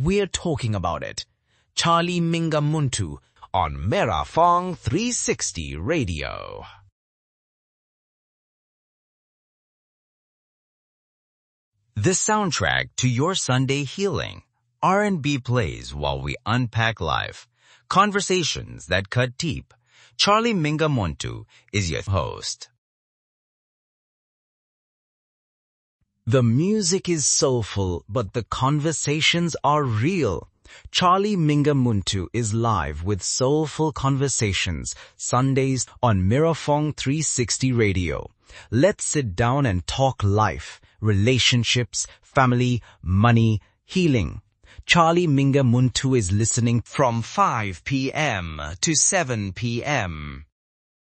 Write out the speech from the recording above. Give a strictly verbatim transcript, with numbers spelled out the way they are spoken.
we're talking about it. Charlie Minga Muntu on Merafong three sixty Radio. The soundtrack to your Sunday healing. R and B plays while we unpack life. Conversations that cut deep. Charlie Minga Muntu is your host. The music is soulful, but the conversations are real. Charlie Minga Muntu is live with Soulful Conversations, Sundays on Merafong three sixty Radio. Let's sit down and talk life, relationships, family, money, healing. Charlie Minga Muntu is listening from five p m to seven p m